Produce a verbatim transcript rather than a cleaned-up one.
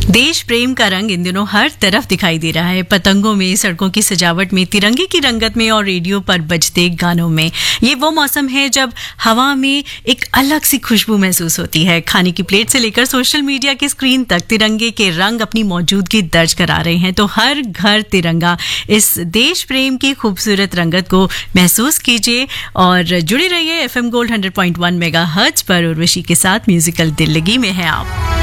देश प्रेम का रंग इन दिनों हर तरफ दिखाई दे रहा है। पतंगों में, सड़कों की सजावट में, तिरंगे की रंगत में और रेडियो पर बजते गानों में। ये वो मौसम है जब हवा में एक अलग सी खुशबू महसूस होती है। खाने की प्लेट से लेकर सोशल मीडिया की स्क्रीन तक तिरंगे के रंग अपनी मौजूदगी दर्ज करा रहे हैं। तो हर घर तिरंगा, इस देश प्रेम की खूबसूरत रंगत को महसूस कीजिए और जुड़े रहिए F M gold hundred point one mega hertz पर। उर्वशी के साथ म्यूजिकल दिल लगी में है आप।